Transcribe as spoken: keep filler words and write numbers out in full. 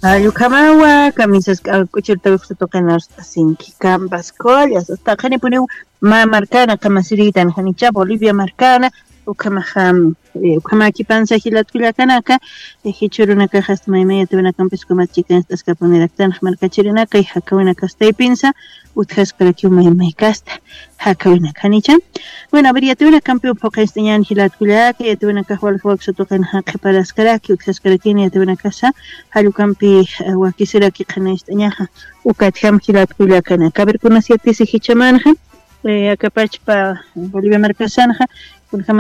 Ayukamawa, camisas kuchurta tocanas sinki canvas collas, hasta jani pone ma marcana camasirita, janicha Bolivia marcana, ukamaham, ukamaki panza hilat kuyakanaka, hichuruna cajas maimaya te van a campes como chica estas caponeraktan, marcachirinaka y hakawina casta y pinza, utjas para que un maimay casta, hakawina canicha. Bueno, habría te una campeón poca esteñan hilat kuyaka, ya te van a cajual juaxo tocan hake para escaraki, utjas carakini, ya te van a casa, halukampi wakisera ki qana esteñaja, ukatham hilat kuyakana, caber con siete se hichamanja, acapachpa Bolivia marcasanja,